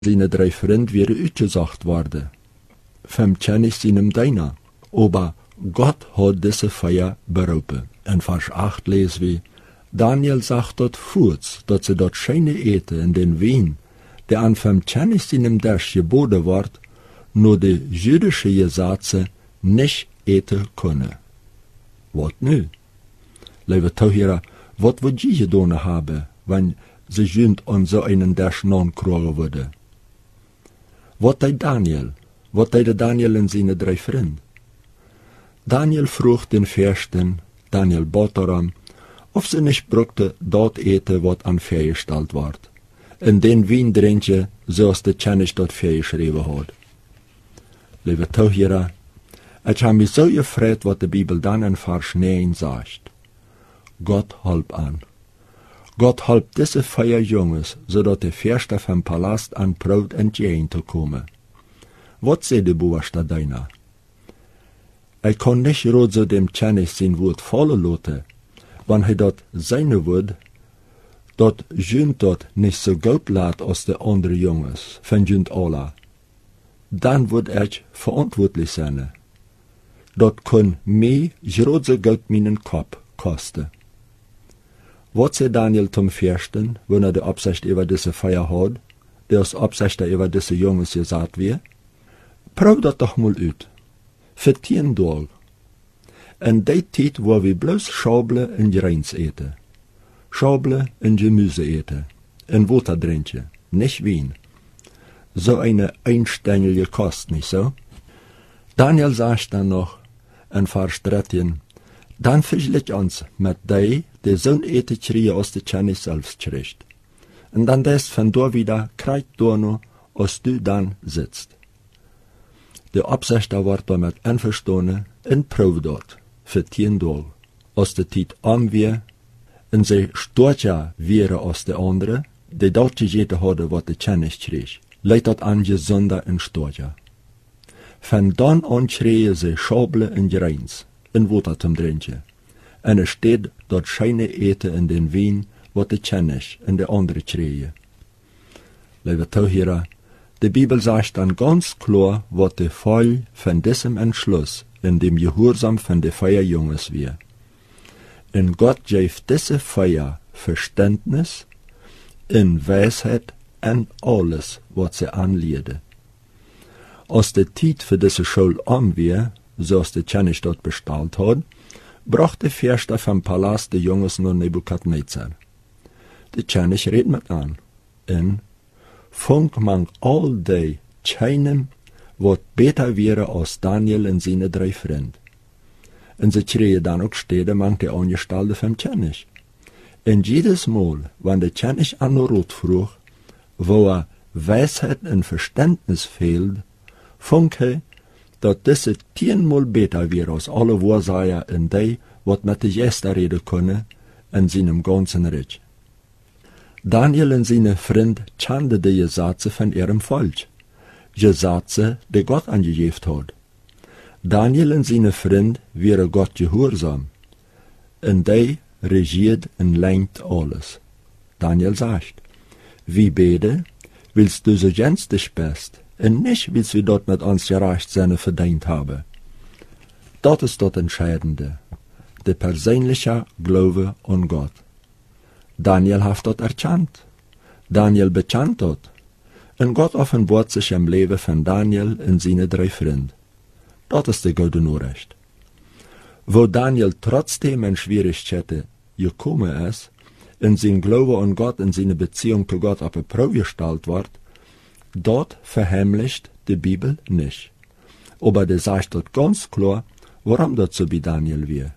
Seine 3 Freunde wäre uitgezocht worden. Vom Tschennig seinem Deiner. Aber Gott hat diese Feier berufen. In Vers 8 lesen wir, Daniel sagt dort Furz, dass sie dort schöne eten in den Wein, der an vom Tschennig seinem Dash geboten wird, nur die jüdische Gesetze nicht eten können. Was nu? Liebe Zuhörer, was wird je getan haben, wenn sie jünd an so einen Dash non kriegen würde? Was deed Daniel? Was deed Daniel en seine 3 Freunde? Daniel vroeg den Fürsten, Daniel bat daran, of sie nicht brukte dort eten, wat an vergestellt ward. In den Wein drinken, zoals de Tschennig dort vergeschrieben hat. Liebe Zuhörer, ich habe mich so gefreut, was die Bibel dann in Vers 9 sagt. Gott halb an. Gott halb diese 4 Jungs, zodat de Fürsten vom Palast an Brot entgegenzukommen. Was sagt die Buerste deiner? Er kann nicht rot so dem Tschennig sein Wort fallen lassen, wenn er dort seine Wort, dort jünd dort nicht so gut lässt als die anderen Jungs, von jünd alle. Dann wird er verantwortlich sein. Dort kann mehr rot so gut meinen Kopf kosten. Was sagt Daniel zum Fürsten, wenn die Absicht über diese Feier hat, die als Absicht über diese Jungs gesagt wird? Probier das doch mal aus. Für 10 Tage. In der Zeit, wo wir bloß Schabele und Greins eten. Schabele und Gemüse eten. Und Wasser trinken. Nicht Wein. So eine einständige Kost, nicht so? Daniel sagt dann noch, in Vers 13, dann vergleich uns mit die so eten kriegen aus der Tschennig selbst kriegt. Und dann das von da wieder kriegt du noch, als du dann sitzt. De Absichter wordt damit einverstanden en proef dort, für 10 Tage. Als de tijd weer, en ze stortja wäre als de andere, die dort gegeten hadden wat de Tschennig kreeg, leidt dat aan gezonder en stortja. Van dan an kregen ze Schabele en Greins, en Wasser zum Trinken. En er steht dort scheine eten in den Wein, wat de Tschennig en de andere kregen. Liebe Zuhörer, die Bibel sagt dann ganz klar, was der Fall von diesem Entschluss in dem Gehorsam von den 4 Jungs wir. Und Gott gibt diese 4 Verständnis, in Weisheit und alles, was sie anliede. Als die Zeit für diese Schule wir, so als der Tschennig dort bestellt hat, brachte der Fürste vom Palast die Jungs nur Nebukadnezar. Der Tschennig redet mit an, und funk man all die Scheinen, wat beter wäre als Daniel und seine 3 Freunde. Und sie kriegen dann auch Städte mang die Angestellte vom Tschennig. Und jedes Mal, wenn der Tschennig an Rot frug, wo Weisheit und Verständnis fehlt, funk dass diese 10-mal beter wäre als alle Wahrsager in die, wat mit der Gäste reden können, in seinem ganzen Reich. Daniel und seine Freunde kannten die Gesetze von ihrem Volk. Gesetze, die Gott angegeben hat. Daniel und seine Freunde wären Gott gehorsam. Und die regiert und lenkt alles. Daniel sagt, wie bete, willst du so ganz dich best, und nicht, willst wir dort mit uns gerecht sein verdient haben. Das ist das Entscheidende, der persönliche Glaube an Gott. Daniel hat das erkannt. Daniel bekannt das. Und Gott offenbart sich im Leben von Daniel und seine 3 Freunde. Das ist die gute Nachricht. Wo Daniel trotzdem in Schwierigkeiten gekommen ist, in sein Glaube an Gott und seine Beziehung zu Gott auf eine Probe gestellt wird, dort verheimlicht die Bibel nicht. Aber der sagt dort ganz klar, warum das so wie Daniel wir.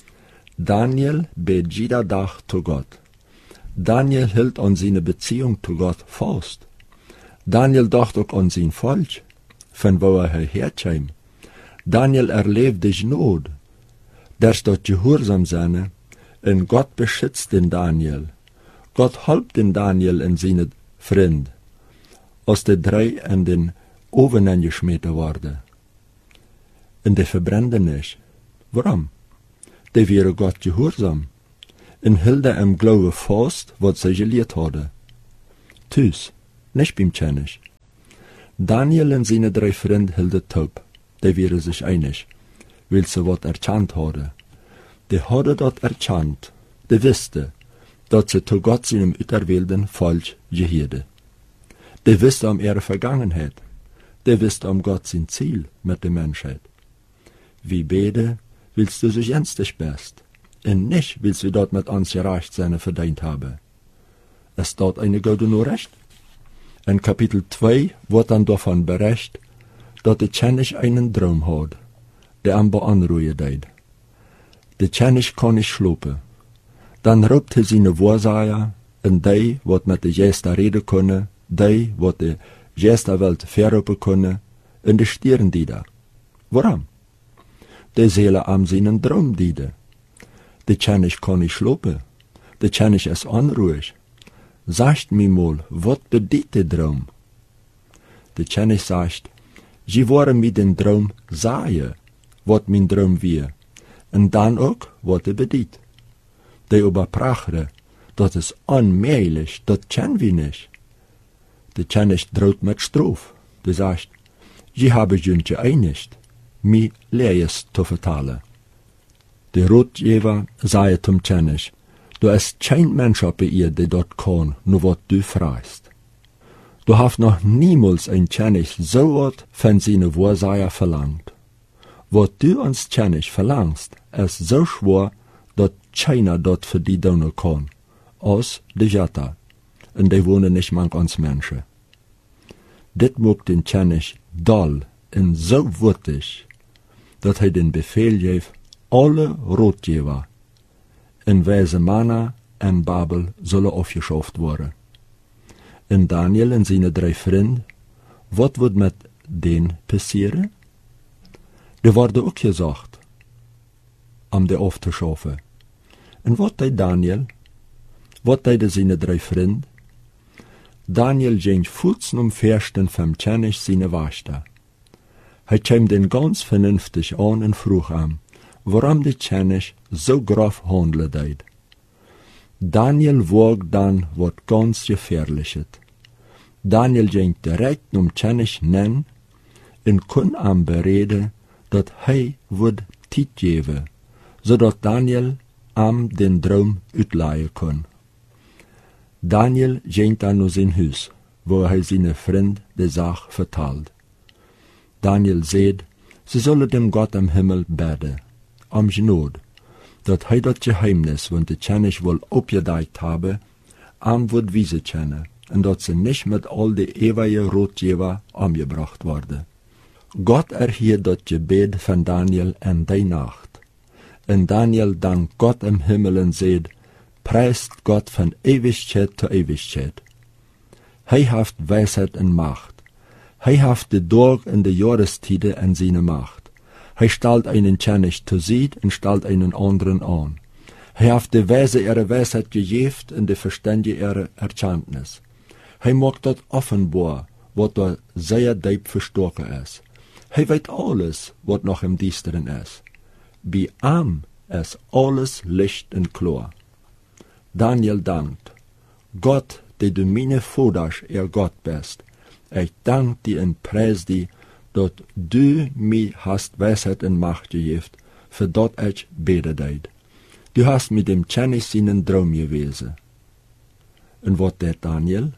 Daniel bet jeder Tag zu Gott. Daniel hielt an seine Beziehung zu Gott fest. Daniel dachte auch an sein Volk, von wo er herkam. Daniel erlebt die Not, dass dort gehorsam sein, und Gott beschützt den Daniel. Gott halbt den Daniel und seine Freunde, als die 3 in den Ofen geschmissen worden. Und die verbrennen nicht. Warum? Die wären Gott gehorsam. Und hielden im Glaube fast, was sie gelehrt hadden. Thuis, nicht beim Tschennig. Daniel en seine 3 vrienden hielden taub. Die waren sich einig, weil sie wat erkannt hadden. Die hadden dat erkannt. Die wisten, dat ze zu Gott seinem uiterwählten Volk gehörten. Die wisten um ihre Vergangenheit. Die wisten um Gott sein Ziel mit der Menschheit. Wie beide willst du sich ernstlich best, und nicht willst du dort mit uns gerecht sein verdient haben. Es dort eine gute nur recht. In Kapitel 2 wird dann davon berichtet, dass der König einen Traum hat, der am beunruhigen deed. Der König kann nicht schlafen. Dann ruft er seine Wahrsager, und die, wat mit der Gäste reden können, die, wat der Gästewelt verrufen können, und die stieren die da. Warum? Die Seele am seinen Traum diede. Der König kann nicht schlafen. Der König ist unruhig. Sagt mir mal, wat bedeutet der Traum? Der König sagt, sie wollen mir den Traum sagen, wat mein Traum wir, und dann auch, wat bedeutet. Die überbrachte, das ist unmöglich, das kennen wir nicht. Der König droht mit Strafe. Der sagt, sie haben sich geeinigt, mir Lees zu vertalen. Der Ratgeber sagt zum König, du ist kein Mensch auf ihr, der dort kann, nur was du fragst. Du hast noch niemals ein König so wat von seine Wahrsager verlangt. Was du uns König verlangst, ist so schwer, dass keiner dort für die tun kann, als die Jata, und die wohnen nicht manch uns Menschen. Dit macht den König doll und so wütig, dass er den Befehl gibt, alle Ratgeber in weise Manna en Babel zullen aufgeschafft worden. En Daniel en seine 3 vrienden, wat wird mit denen passieren? Die worden ook gesagt, om die aufzuschaffen. En wat deed Daniel? Wat deden seine 3 vrienden? Daniel ging voeten Versten vom König seine Wachter. Hij kwam den ganz vernünftig an und vroeg am, warum der König so grof handeln deed. Daniel wog dann wat ganz Gefährliches. Daniel ging direkt König nennen und kon am bereden, dat hij would tijd geven, zodat Daniel am den Traum uitleihen kon. Daniel ging dann naar zijn huis, wo hij seine vriend de Sache vertalt. Daniel zei, sie sollen dem Gott im Himmel beten, am Genot, dat hij dat Geheimnis, want de König wohl opgedeikt habe, am wird wiese kennen, und dat sie nicht mit all die ewige Ratgeber angebracht worden. Gott erhielt dat Gebet von Daniel in die Nacht. Und Daniel dankt Gott im Himmel und sagt, preist Gott von Ewigkeit zu Ewigkeit. Hij haft Weisheit und Macht. Hij haft de Tag und de Jahrestiede in seine Macht. Hij stellt einen König zu Sieg und stellt einen anderen an. Hij haft de Weise ihre Weisheit gegeben und de Verstände ihre Erkenntnis. Hij macht dat offenbar, wat da sehr deep verstoken ist. Hij weet alles, wat noch im Düsteren ist. Bei ihm ist alles Licht und klar. Daniel dankt, Gott, der du meine Vaters, ihr Gott bist, ich dank dir und preis dir, dass du mir hast Weisheit und Macht gegeben, für dat ich bete deid. Du hast mit dem König seinen Traum gewesen. Und wat deed Daniel?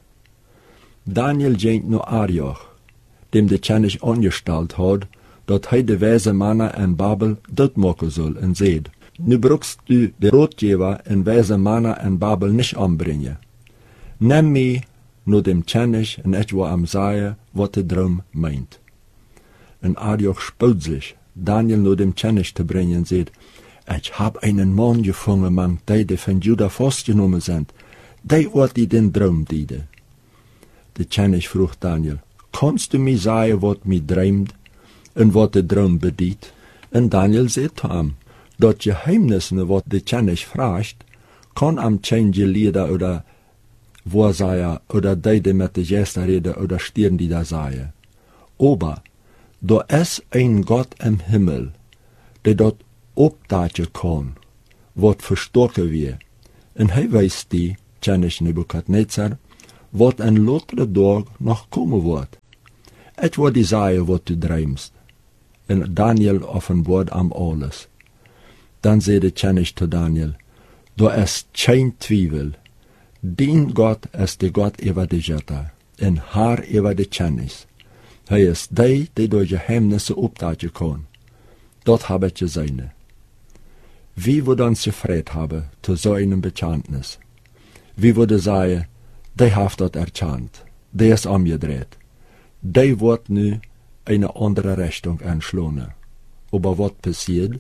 Daniel ging nur Arioch, dem der König angestellt hat, dat hij de weise Manna in Babel dort machen soll, und seht, nu brauchst du de Ratgeber in weise Manna in Babel nicht anbringen. Nimm mich nur dem König und etwa am sagen, wat der Traum meint. Und Arioch spürt sich, Daniel nur dem König zu bringen, und seht, ich hab einen Mann gefunden, man, die von Juda festgenommen sind, die wird die den Traum diede. Der König fragt Daniel, kannst du mir sagen, wat mir träumt und wat der Traum bedeutet? Und Daniel sagt ihm, dat Geheimnisse, wat der König fragt, kann am kein Gelehrter oder Wahrsager oder die mit der Gäste reden oder stieren, die da sagen. Aber da ist ein Gott im Himmel, der dort obdaten kann, wat verstoken wird. Und hij weiß die, König Nebukadnezar, wat ein lotere Tag noch kommen wird. Het wordt die zeggen wat du dreamst. En Daniel offenbart am alles. Dan zei de König zu Daniel, du ist kein Twiebel. Dien God is de God über de Götter, en haar über de König. Hij is die door geheimnisse opdagen kan. Dat heb ik gezien. Wie wordt ons gevraagd hebben te zijn Bekenntnis? Wie würde sagen, die heeft dat erkannt, die is omgedreht. Die wordt nu eine andere Richtung anschlagen. Aber was passiert?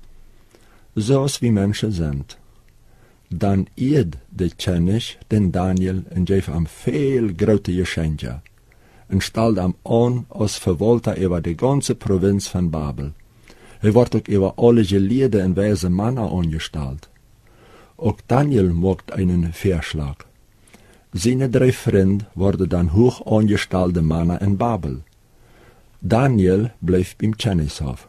Zoals wie Menschen sind. Dan eerd de König den Daniel en geef hem veel grote Geschenke en stelt hem aan als verwalter über die ganze Provinz von Babel. Hij wordt ook über alle geleerde en wijze mannen angestalt. Ook Daniel macht einen Vorschlag. Seine 3 Freunde worden dan hoch angestalte Männer in Babel. Daniel bleibt beim Königshof.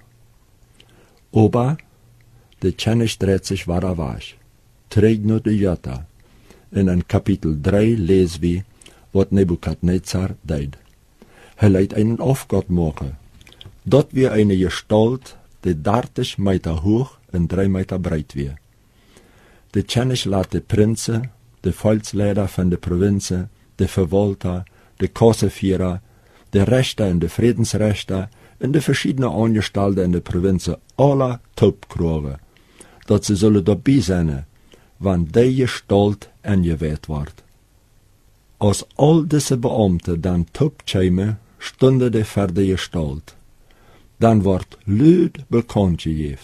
Aber der König dreht sich weiter weg, trägt nur die Götter. In Kapitel 3 lesen wir, was Nebukadnezar deed. Hij leidt einen Aufgott machen. Dort wir eine Gestalt, die 30 Meter hoch und 3 Meter breit wird. Der König lässt die Prinzen, de Volksleider von der Provinz, de Verwalter, de Kassenführer, de Rechter und de Friedensrechter und de verschiedenen Angestellten in der Provinz aller taub kriegen, dat sie sollen dabei sein, wann die Gestalt angewählt wird. Als all diese Beamte dann taub kämen, stunden die für die Gestalt. Dann wird laut bekannt gegeben.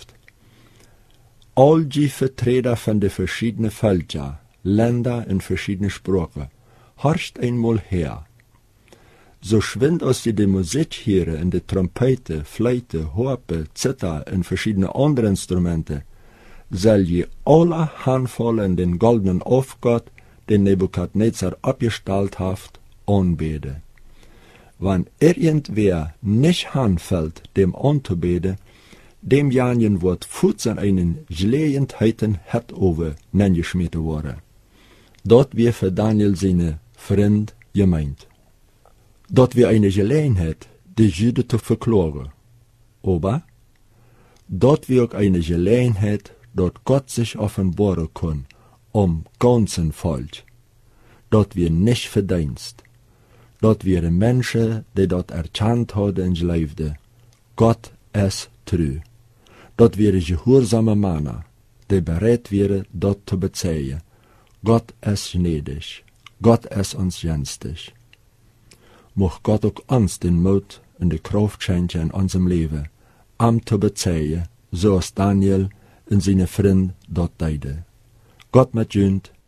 All die Vertreter von den verschiedenen Völkern, Länder in verschiedenen Sprachen, horcht einmal her. So schwind als die Musik hören in de Trompete, Fleite, Harpe, Zither und verschiedene andere Instrumente, soll je alle Handvoll in den goldenen Aufgott, den Nebukadnezar abgestellt hat, anbeten. Wenn irgendwer nicht handfällt, dem anzubeten, dem Janjen wird Fuß an einen Gelegenheiten Hetover nengeschmiert worden. Dort wir für Daniel seine Freund gemeint. Dort wir eine Gelegenheit, die Juden zu verklagen. Aber dort wir auch eine Gelegenheit, dort Gott sich offenbaren kann, ganzen Volk. Dort wir nicht verdienst. Dort wir Menschen, die dort erkannt haben und geleefden. Gott ist treu. Dort wir gehorsame Männer, die bereit wären, dort zu bezeihen. Gott ist gnädig. Gott ist uns günstig. Mocht Gott auch uns den Mut und die Kraft schenken in unserem Leben, zu bezeihen, so als Daniel und seine Freunde dort deiden. Gott mit Jünd